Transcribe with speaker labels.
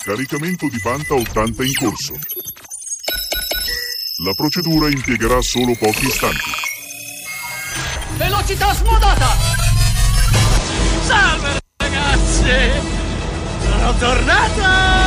Speaker 1: Caricamento di Panta 80 in corso. La procedura impiegherà solo pochi istanti.
Speaker 2: Velocità smodata! Salve ragazzi! Sono tornato!